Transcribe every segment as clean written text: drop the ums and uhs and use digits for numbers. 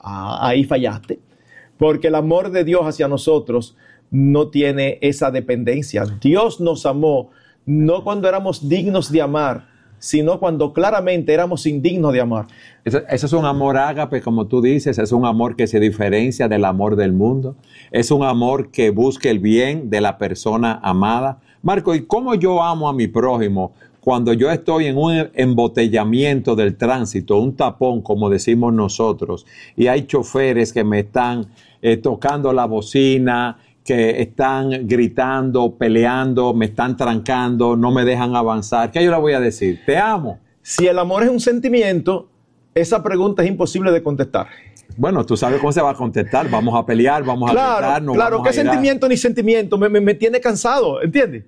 ahí fallaste. Porque el amor de Dios hacia nosotros no tiene esa dependencia. Dios nos amó no cuando éramos dignos de amar, sino cuando claramente éramos indignos de amar. Ese es un amor ágape, como tú dices, es un amor que se diferencia del amor del mundo, es un amor que busca el bien de la persona amada. Marco, ¿y cómo yo amo a mi prójimo cuando yo estoy en un embotellamiento del tránsito, un tapón, como decimos nosotros, y hay choferes que me están tocando la bocina, que están gritando, peleando, me están trancando, no me dejan avanzar? ¿Qué yo le voy a decir? Te amo. Si el amor es un sentimiento, esa pregunta es imposible de contestar. Bueno, tú sabes cómo se va a contestar. Vamos a pelear, vamos a gritarnos. Claro, ¿qué sentimiento ni sentimiento? Me tiene cansado, ¿entiendes?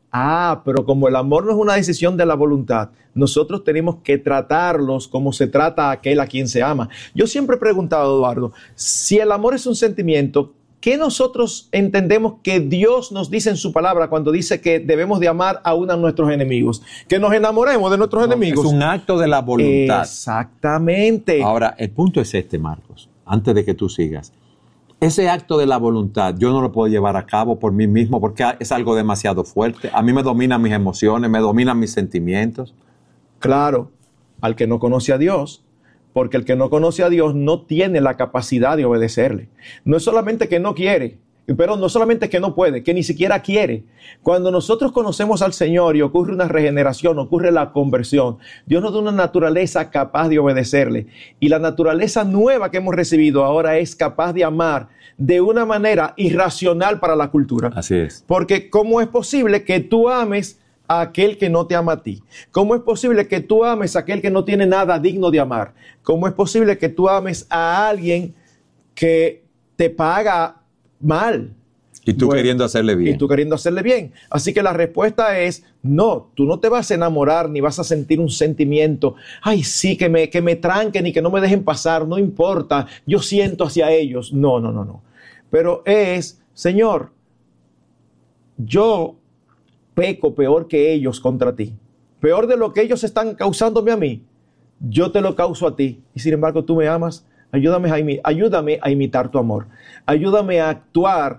Pero como el amor no es una decisión de la voluntad, nosotros tenemos que tratarlos como se trata a aquel a quien se ama. Yo siempre he preguntado, Eduardo, si el amor es un sentimiento, ¿qué nosotros entendemos que Dios nos dice en su palabra cuando dice que debemos de amar aún a nuestros enemigos? Que nos enamoremos de nuestros enemigos. Es un acto de la voluntad. Exactamente. Ahora, el punto es este, Marcos, antes de que tú sigas. Ese acto de la voluntad yo no lo puedo llevar a cabo por mí mismo porque es algo demasiado fuerte. A mí me dominan mis emociones, me dominan mis sentimientos. Claro, al que no conoce a Dios, porque el que no conoce a Dios no tiene la capacidad de obedecerle. No es solamente que no quiere, pero no solamente que no puede, que ni siquiera quiere. Cuando nosotros conocemos al Señor y ocurre una regeneración, ocurre la conversión, Dios nos da una naturaleza capaz de obedecerle. Y la naturaleza nueva que hemos recibido ahora es capaz de amar de una manera irracional para la cultura. Así es. Porque ¿cómo es posible que tú ames a aquel que no te ama a ti? ¿Cómo es posible que tú ames a aquel que no tiene nada digno de amar? ¿Cómo es posible que tú ames a alguien que te paga mal? Y tú queriendo hacerle bien. Y tú queriendo hacerle bien. Así que la respuesta es, no, tú no te vas a enamorar ni vas a sentir un sentimiento, ay, sí, que me tranquen y que no me dejen pasar, no importa, yo siento hacia ellos. No. Pero es, Señor, yo peco peor que ellos contra ti. Peor de lo que ellos están causándome a mí, yo te lo causo a ti. Y sin embargo, tú me amas. Ayúdame a imitar tu amor. Ayúdame a actuar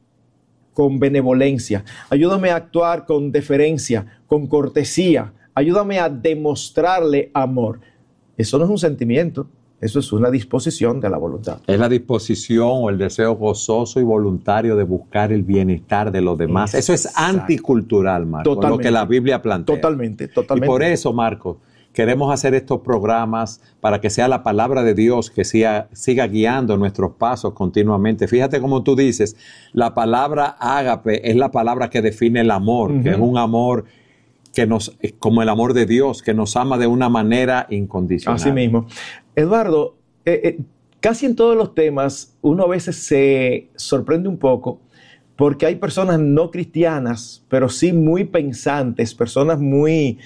con benevolencia. Ayúdame a actuar con deferencia, con cortesía. Ayúdame a demostrarle amor. Eso no es un sentimiento. Eso es una disposición de la voluntad. Es la disposición o el deseo gozoso y voluntario de buscar el bienestar de los demás. Exacto. Eso es anticultural, Marco, lo que la Biblia plantea. Totalmente. Y por eso, Marco, queremos hacer estos programas para que sea la palabra de Dios que siga guiando nuestros pasos continuamente. Fíjate cómo tú dices, la palabra ágape es la palabra que define el amor, que es un amor que como el amor de Dios, que nos ama de una manera incondicional. Así mismo. Eduardo, casi en todos los temas uno a veces se sorprende un poco porque hay personas no cristianas, pero sí muy pensantes, personas muy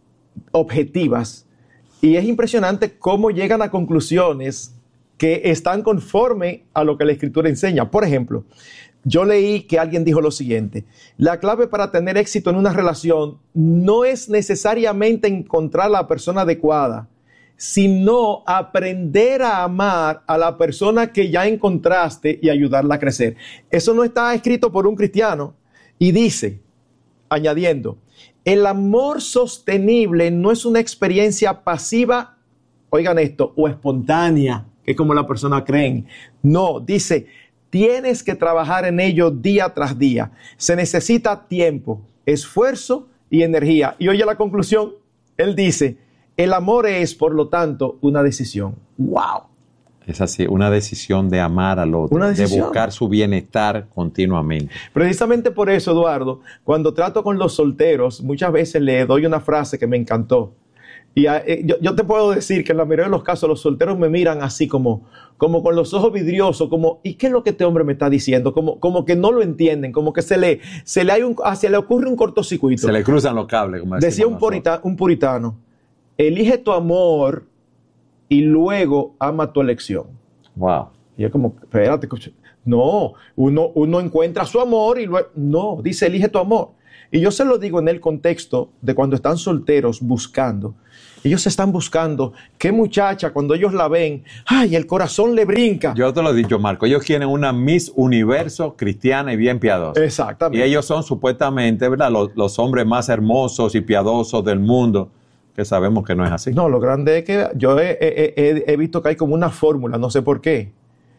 objetivas, y es impresionante cómo llegan a conclusiones que están conforme a lo que la Escritura enseña. Por ejemplo, yo leí que alguien dijo lo siguiente: la clave para tener éxito en una relación no es necesariamente encontrar a la persona adecuada, sino aprender a amar a la persona que ya encontraste y ayudarla a crecer. Eso no está escrito por un cristiano. Y dice, añadiendo, el amor sostenible no es una experiencia pasiva, oigan esto, o espontánea, que es como la persona creen. No, dice, tienes que trabajar en ello día tras día. Se necesita tiempo, esfuerzo y energía. Y oye la conclusión, él dice, el amor es, por lo tanto, una decisión. ¡Wow! Es así, una decisión de amar al otro, de buscar su bienestar continuamente. Precisamente por eso, Eduardo, cuando trato con los solteros, muchas veces le doy una frase que me encantó. Y yo te puedo decir que en la mayoría de los casos los solteros me miran así como con los ojos vidriosos, como, ¿y qué es lo que este hombre me está diciendo? Como que no lo entienden, como que se le ocurre un cortocircuito. Se le cruzan los cables, como decía un puritano, elige tu amor y luego ama tu elección. Wow. Y es como, espérate, no, uno encuentra su amor y luego, no, dice, elige tu amor. Y yo se lo digo en el contexto de cuando están solteros buscando. Ellos están buscando qué muchacha, cuando ellos la ven, ¡ay, el corazón le brinca! Yo te lo he dicho, Marco, ellos quieren una Miss Universo cristiana y bien piadosa. Exactamente. Y ellos son supuestamente, ¿verdad?, los hombres más hermosos y piadosos del mundo, que sabemos que no es así. No, lo grande es que yo he visto que hay como una fórmula, no sé por qué.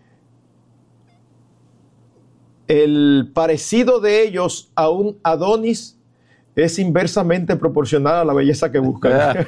El parecido de ellos a un Adonis es inversamente proporcional a la belleza que buscan.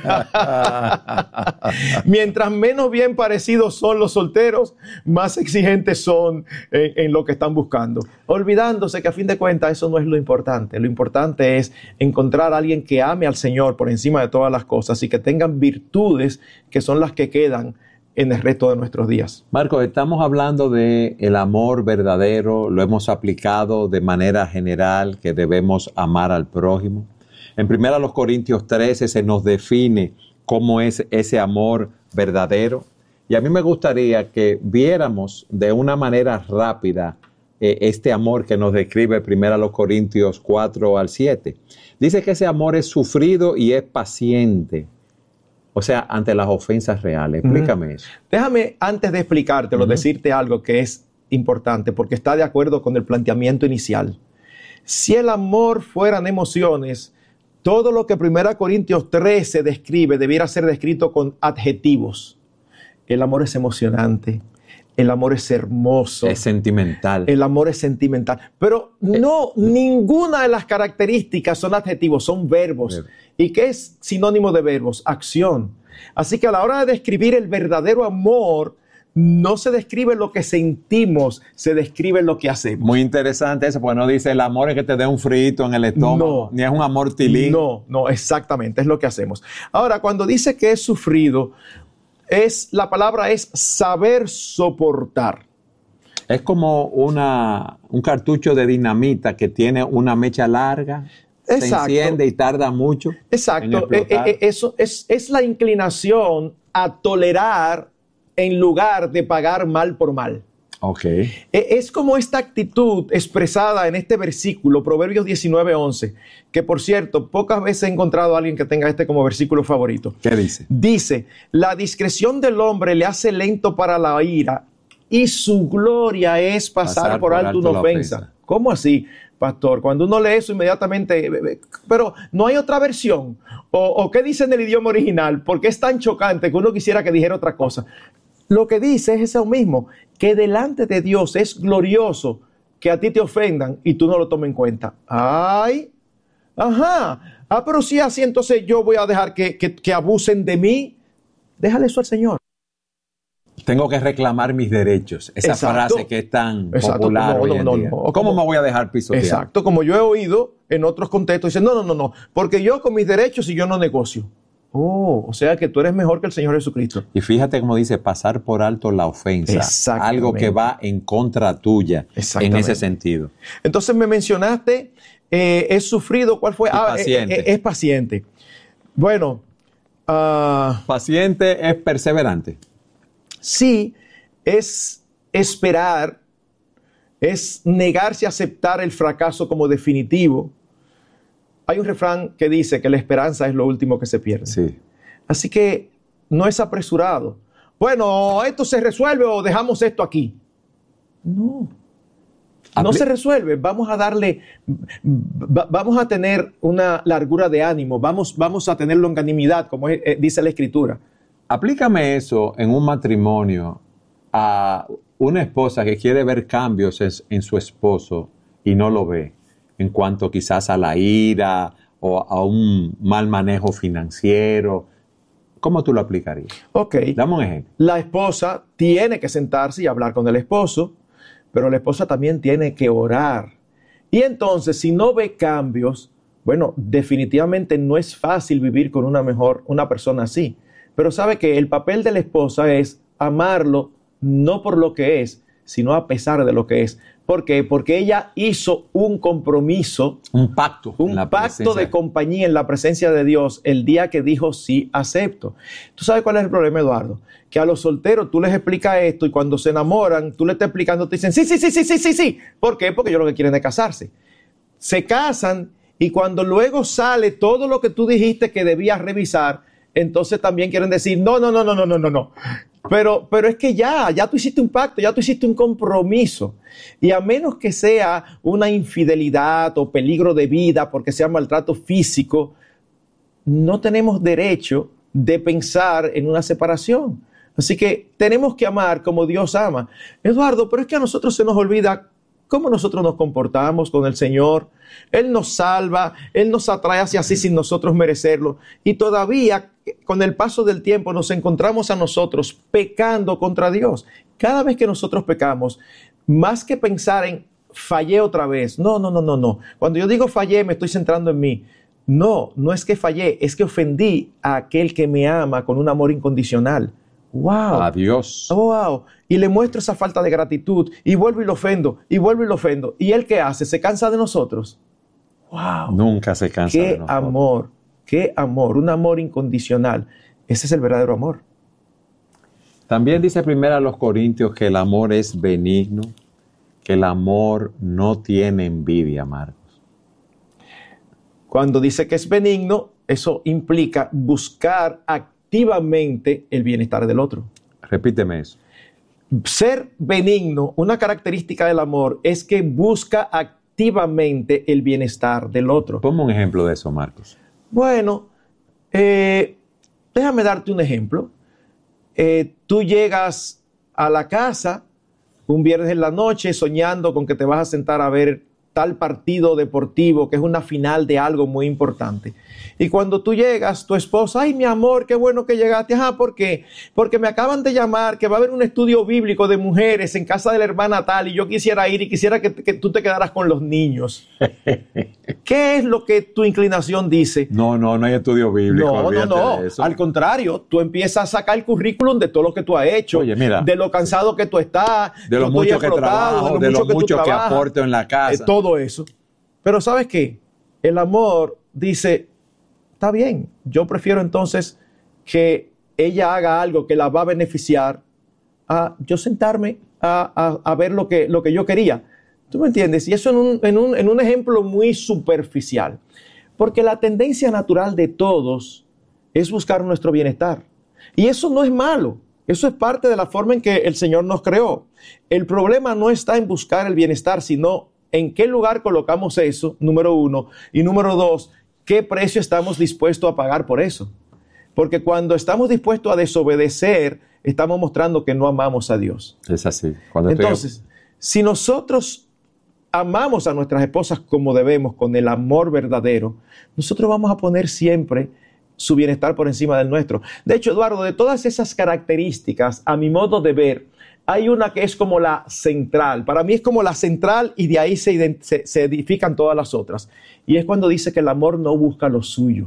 Mientras menos bien parecidos son los solteros, más exigentes son en lo que están buscando. Olvidándose que a fin de cuentas eso no es lo importante. Lo importante es encontrar a alguien que ame al Señor por encima de todas las cosas y que tengan virtudes que son las que quedan en el resto de nuestros días. Marco, estamos hablando de el amor verdadero, lo hemos aplicado de manera general, que debemos amar al prójimo. En 1 Corintios 13 se nos define cómo es ese amor verdadero. Y a mí me gustaría que viéramos de una manera rápida este amor que nos describe 1 Corintios 4 al 7. Dice que ese amor es sufrido y es paciente. O sea, ante las ofensas reales. Explícame eso. Déjame, antes de explicártelo, decirte algo que es importante, porque está de acuerdo con el planteamiento inicial. Si el amor fueran emociones, todo lo que 1 Corintios 13 describe debiera ser descrito con adjetivos. El amor es emocionante. El amor es hermoso. Es sentimental. El amor es sentimental. Pero no, ninguna de las características son adjetivos, son verbos. ¿Y qué es sinónimo de verbos? Acción. Así que a la hora de describir el verdadero amor, no se describe lo que sentimos, se describe lo que hacemos. Muy interesante eso, porque no dice el amor es que te dé un frito en el estómago, ni es un amor tilín. No, exactamente, es lo que hacemos. Ahora, cuando dice que es sufrido, la palabra es saber soportar. Es como un cartucho de dinamita que tiene una mecha larga, se enciende y tarda mucho. Exacto, eso es la inclinación a tolerar en lugar de pagar mal por mal. Okay. Es como esta actitud expresada en este versículo, Proverbios 19:11, que por cierto, pocas veces he encontrado a alguien que tenga este como versículo favorito. ¿Qué dice? Dice, la discreción del hombre le hace lento para la ira y su gloria es pasar por alto una ofensa. ¿Cómo así, pastor? Cuando uno lee eso inmediatamente, pero no hay otra versión. ¿O qué dice en el idioma original? Porque es tan chocante que uno quisiera que dijera otra cosa. Lo que dice es eso mismo, que delante de Dios es glorioso que a ti te ofendan y tú no lo tomes en cuenta. ¡Ay! ¡Ajá! Pero si así, entonces yo voy a dejar que abusen de mí. Déjale eso al Señor. Tengo que reclamar mis derechos. Esa frase que es tan popular hoy en día. ¿Cómo me voy a dejar pisotear? Exacto, como yo he oído en otros contextos, dicen, no, porque yo con mis derechos y yo no negocio. O sea que tú eres mejor que el Señor Jesucristo. Y fíjate cómo dice, pasar por alto la ofensa. Algo que va en contra tuya en ese sentido. Entonces me mencionaste, es sufrido, ¿cuál fue? Paciente. Es paciente. Bueno. Paciente es perseverante. Sí, es esperar, es negarse a aceptar el fracaso como definitivo. Hay un refrán que dice que la esperanza es lo último que se pierde. Sí. Así que no es apresurado. Bueno, esto se resuelve o dejamos esto aquí. No se resuelve. Vamos a tener una largura de ánimo. Vamos a tener longanimidad, como dice la Escritura. Aplícame eso en un matrimonio a una esposa que quiere ver cambios en su esposo y no lo ve, en cuanto quizás a la ira o a un mal manejo financiero. ¿Cómo tú lo aplicarías? Ok. Dame un ejemplo. La esposa tiene que sentarse y hablar con el esposo, pero la esposa también tiene que orar. Y entonces, si no ve cambios, bueno, definitivamente no es fácil vivir con una persona así. Pero sabe que el papel de la esposa es amarlo no por lo que es, sino a pesar de lo que es. ¿Por qué? Porque ella hizo un compromiso, un pacto de compañía en la presencia de Dios el día que dijo sí, acepto. ¿Tú sabes cuál es el problema, Eduardo? Que a los solteros tú les explicas esto y cuando se enamoran, tú le estás explicando, te dicen sí. ¿Por qué? Porque ellos lo que quieren es casarse. Se casan Y cuando luego sale todo lo que tú dijiste que debías revisar, entonces también quieren decir, no. Pero es que ya tú hiciste un pacto, ya tú hiciste un compromiso. Y a menos que sea una infidelidad o peligro de vida, porque sea maltrato físico, no tenemos derecho de pensar en una separación. Así que tenemos que amar como Dios ama. Eduardo, pero es que a nosotros se nos olvida cómo nosotros nos comportamos con el Señor. Él nos salva, Él nos atrae hacia sí sin nosotros merecerlo. Y todavía, con el paso del tiempo, nos encontramos a nosotros pecando contra Dios. Cada vez que nosotros pecamos, más que pensar en fallé otra vez. No. Cuando yo digo fallé, me estoy centrando en mí. No es que fallé, es que ofendí a aquel que me ama con un amor incondicional. ¡Wow! Adiós. ¡Wow! Y le muestro esa falta de gratitud y vuelvo y lo ofendo, ¿Y él qué hace? ¿Se cansa de nosotros? ¡Wow! Nunca se cansa de nosotros. ¡Qué amor! Un amor incondicional. Ese es el verdadero amor. También dice primero a los Corintios que el amor es benigno, que el amor no tiene envidia, Marcos. Cuando dice que es benigno, eso implica buscar activamente el bienestar del otro. Repíteme eso. Ser benigno, una característica del amor, es que busca activamente el bienestar del otro. Ponme un ejemplo de eso, Marcos. Bueno, déjame darte un ejemplo. Tú llegas a la casa un viernes en la noche soñando con que te vas a sentar a ver tal partido deportivo que es una final de algo muy importante. Y cuando tú llegas, tu esposa, ay, mi amor, qué bueno que llegaste. Ajá, ¿por qué? Porque me acaban de llamar que va a haber un estudio bíblico de mujeres en casa de la hermana tal y yo quisiera ir y quisiera que tú te quedaras con los niños. ¿Qué es lo que tu inclinación dice? No hay estudio bíblico. No. Al contrario, tú empiezas a sacar el currículum de todo lo que tú has hecho. Oye, mira, de lo cansado que tú estás, de lo mucho que trabajo, de lo mucho que aporto en la casa. Todo eso. Pero ¿sabes qué? El amor dice, está bien, yo prefiero entonces que ella haga algo que la va a beneficiar a yo sentarme a ver lo que yo quería. ¿Tú me entiendes? Y eso en un ejemplo muy superficial. Porque la tendencia natural de todos es buscar nuestro bienestar. Y eso no es malo. Eso es parte de la forma en que el Señor nos creó. El problema no está en buscar el bienestar, sino en qué lugar colocamos eso, número uno. Y número dos, ¿qué precio estamos dispuestos a pagar por eso? Porque cuando estamos dispuestos a desobedecer, estamos mostrando que no amamos a Dios. Es así. Entonces, si nosotros amamos a nuestras esposas como debemos, con el amor verdadero, nosotros vamos a poner siempre su bienestar por encima del nuestro. De hecho, Eduardo, de todas esas características, a mi modo de ver, hay una que es como la central. Para mí es como la central y de ahí se edifican todas las otras. Y es cuando dice que el amor no busca lo suyo.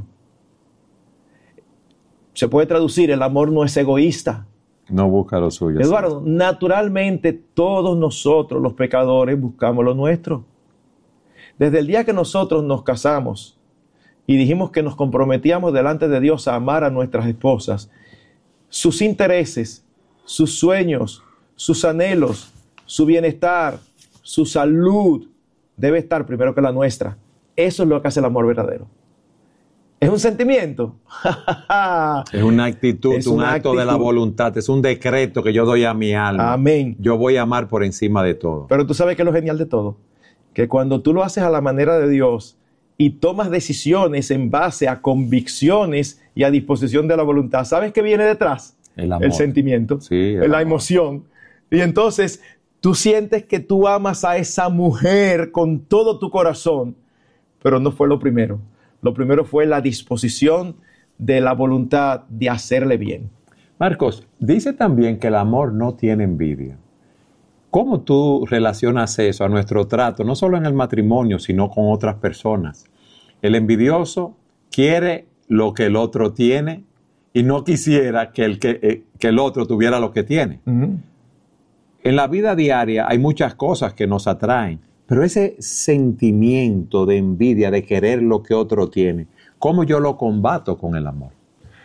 Se puede traducir, el amor no es egoísta. No busca lo suyo. Eduardo, sí. Naturalmente todos nosotros los pecadores buscamos lo nuestro. Desde el día que nosotros nos casamos y dijimos que nos comprometíamos delante de Dios a amar a nuestras esposas, sus intereses, sus sueños, sus anhelos, su bienestar, su salud debe estar primero que la nuestra. Eso es lo que hace el amor verdadero. ¿Es un sentimiento? Es una actitud, es un acto de la voluntad, es un decreto que yo doy a mi alma. Amén. Yo voy a amar por encima de todo. Pero tú sabes que es lo genial de todo, que cuando tú lo haces a la manera de Dios y tomas decisiones en base a convicciones y a disposición de la voluntad, ¿sabes qué viene detrás? El amor. El sentimiento, sí, la emoción. Y entonces tú sientes que tú amas a esa mujer con todo tu corazón, pero no fue lo primero. Lo primero fue la disposición de la voluntad de hacerle bien. Marcos, dice también que el amor no tiene envidia. ¿Cómo tú relacionas eso a nuestro trato, no solo en el matrimonio, sino con otras personas? El envidioso quiere lo que el otro tiene y no quisiera que el otro tuviera lo que tiene. Uh-huh. En la vida diaria hay muchas cosas que nos atraen, pero ese sentimiento de envidia, de querer lo que otro tiene, ¿cómo yo lo combato con el amor?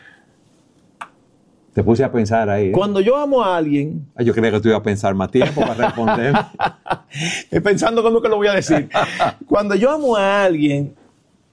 Te puse a pensar ahí. Cuando yo amo a alguien... Yo creía que tú ibas a pensar más tiempo para responder. Pensando cómo que lo voy a decir. Cuando yo amo a alguien,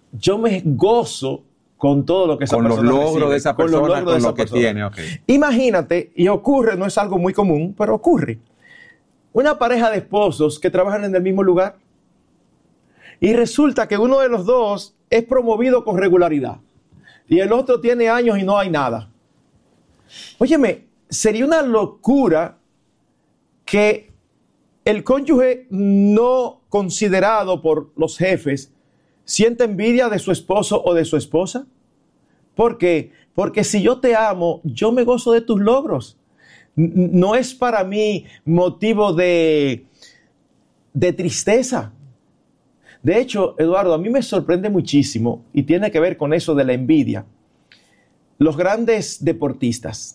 yo me gozo con todo lo que esa persona Con los logros recibe, de esa persona, con lo que persona. tiene. Okay. Imagínate, y ocurre, no es algo muy común, pero ocurre. Una pareja de esposos que trabajan en el mismo lugar y resulta que uno de los dos es promovido con regularidad y el otro tiene años y no hay nada. Óyeme, sería una locura que el cónyuge no considerado por los jefes sienta envidia de su esposo o de su esposa. ¿Por qué? Porque si yo te amo, yo me gozo de tus logros. No es para mí motivo de tristeza. De hecho, Eduardo, a mí me sorprende muchísimo y tiene que ver con eso de la envidia. Los grandes deportistas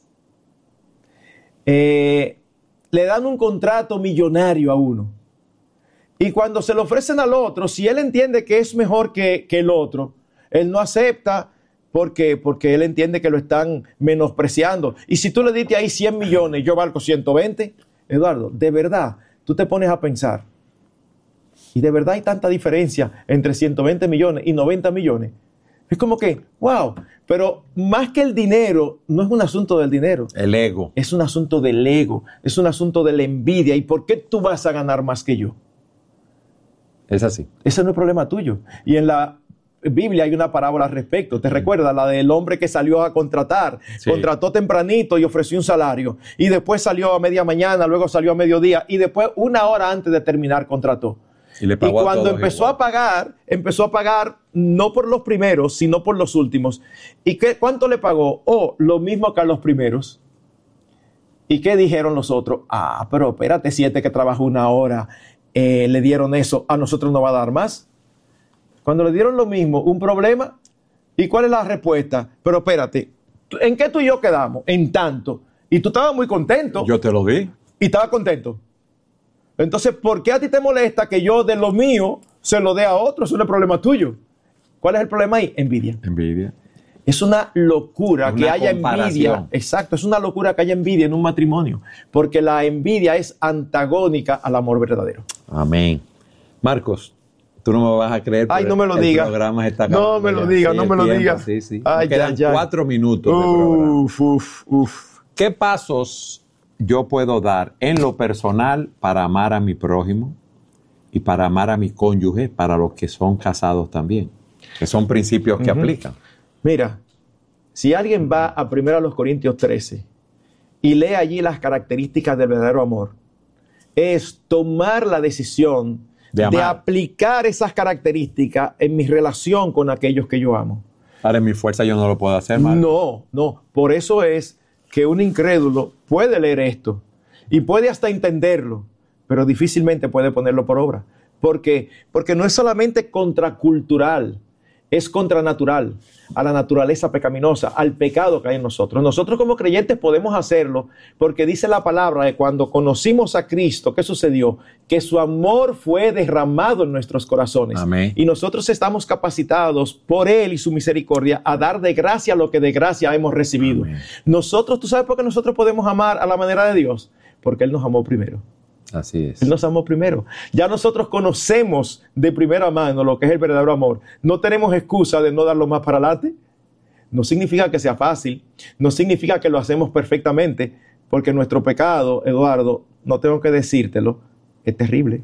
le dan un contrato millonario a uno. Y cuando se lo ofrecen al otro, si él entiende que es mejor que el otro, él no acepta. ¿Por qué? Porque él entiende que lo están menospreciando. Y si tú le diste ahí 100 millones, yo valgo 120, Eduardo, de verdad, tú te pones a pensar. Y de verdad hay tanta diferencia entre 120 millones y 90 millones. Es como que, wow, pero más que el dinero, no es un asunto del dinero. El ego. Es un asunto del ego, es un asunto de la envidia. ¿Y por qué tú vas a ganar más que yo? Es así. Ese no es problema tuyo. Y en la Biblia hay una parábola al respecto. ¿Te recuerdas? La del hombre que salió a contratar. Sí. Contrató tempranito y ofreció un salario. Y después salió a media mañana, luego salió a mediodía. Y después, una hora antes de terminar, contrató. Y cuando empezó a pagar no por los primeros, sino por los últimos. ¿Y cuánto le pagó? Lo mismo que a los primeros. ¿Y qué dijeron los otros? Pero espérate, si que trabajó una hora le dieron eso, a nosotros no va a dar más. Cuando le dieron lo mismo, un problema. ¿Y cuál es la respuesta? Pero espérate, ¿en qué tú y yo quedamos? En tanto. Y tú estabas muy contento. Yo te lo di. Y estaba contento. Entonces, ¿por qué a ti te molesta que yo de lo mío se lo dé a otro? Eso no es problema tuyo. ¿Cuál es el problema ahí? Envidia. Envidia. Es una locura que haya envidia. Exacto, es una locura que haya envidia en un matrimonio. Porque la envidia es antagónica al amor verdadero. Amén. Marcos, tú no me vas a creer. Ay, no me lo digas. No me lo digas, no me lo digas. Sí, sí. Ay, quedan 4 minutos de programa. ¿Qué pasos yo puedo dar en lo personal para amar a mi prójimo y para amar a mi cónyuge, para los que son casados también? Que son principios que aplican. Mira, si alguien va a 1 Corintios 13 y lee allí las características del verdadero amor, es tomar la decisión de aplicar esas características en mi relación con aquellos que yo amo. Ahora, en mi fuerza yo no lo puedo hacer, Marco. No. Por eso es que un incrédulo puede leer esto y puede hasta entenderlo, pero difícilmente puede ponerlo por obra. ¿Por qué? Porque no es solamente contracultural, es contranatural a la naturaleza pecaminosa, al pecado que hay en nosotros. Nosotros como creyentes podemos hacerlo porque dice la palabra de cuando conocimos a Cristo, ¿qué sucedió? Que su amor fue derramado en nuestros corazones. Amén. Y nosotros estamos capacitados por Él y su misericordia a dar de gracia lo que de gracia hemos recibido. Amén. Nosotros, ¿tú sabes por qué nosotros podemos amar a la manera de Dios? Porque Él nos amó primero. Así es. Él nos amó primero. Ya nosotros conocemos de primera mano lo que es el verdadero amor. No tenemos excusa de no darlo más para adelante. No significa que sea fácil. No significa que lo hacemos perfectamente. Porque nuestro pecado, Eduardo, no tengo que decírtelo, es terrible.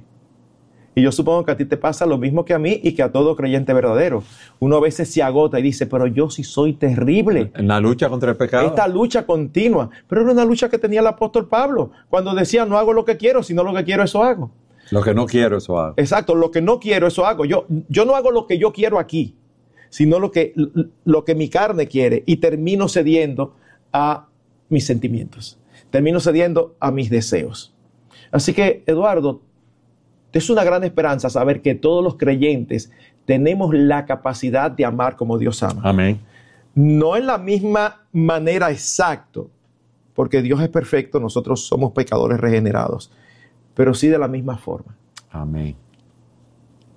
Y yo supongo que a ti te pasa lo mismo que a mí y que a todo creyente verdadero. Uno a veces se agota y dice, pero yo sí soy terrible. En la lucha contra el pecado. Esta lucha continua. Pero era una lucha que tenía el apóstol Pablo. Cuando decía, no hago lo que quiero, sino lo que quiero, eso hago. Lo que no quiero, eso hago. Exacto, lo que no quiero, eso hago. Yo no hago lo que yo quiero aquí, sino lo que mi carne quiere. Y termino cediendo a mis sentimientos. Termino cediendo a mis deseos. Así que, Eduardo, es una gran esperanza saber que todos los creyentes tenemos la capacidad de amar como Dios ama. Amén. No en la misma manera exacto, porque Dios es perfecto, nosotros somos pecadores regenerados, pero sí de la misma forma. Amén.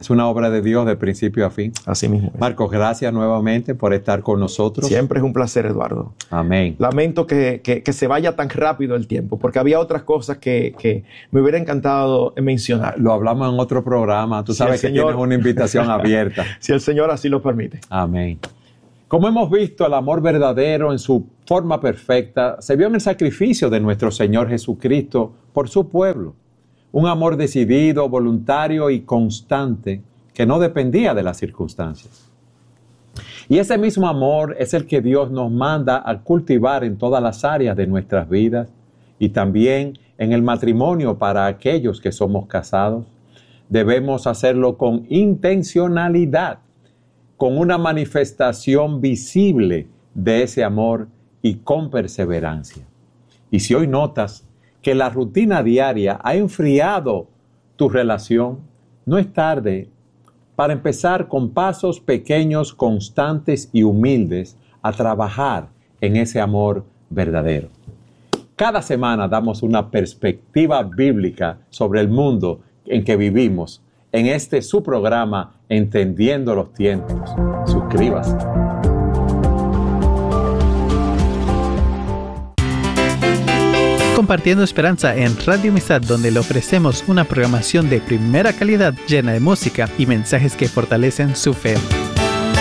Es una obra de Dios de principio a fin. Así mismo es. Marcos, gracias nuevamente por estar con nosotros. Siempre es un placer, Eduardo. Amén. Lamento que se vaya tan rápido el tiempo, porque había otras cosas que me hubiera encantado mencionar. Lo hablamos en otro programa. Tú sabes que tienes una invitación abierta. Si el Señor así lo permite. Amén. Como hemos visto, el amor verdadero en su forma perfecta se vio en el sacrificio de nuestro Señor Jesucristo por su pueblo. Un amor decidido, voluntario y constante que no dependía de las circunstancias. Y ese mismo amor es el que Dios nos manda a cultivar en todas las áreas de nuestras vidas y también en el matrimonio para aquellos que somos casados. Debemos hacerlo con intencionalidad, con una manifestación visible de ese amor y con perseverancia. Y si hoy notas que la rutina diaria ha enfriado tu relación, no es tarde para empezar con pasos pequeños, constantes y humildes a trabajar en ese amor verdadero. Cada semana damos una perspectiva bíblica sobre el mundo en que vivimos en este su programa Entendiendo los Tiempos. Suscríbase. Compartiendo Esperanza en Radio Amistad, donde le ofrecemos una programación de primera calidad llena de música y mensajes que fortalecen su fe.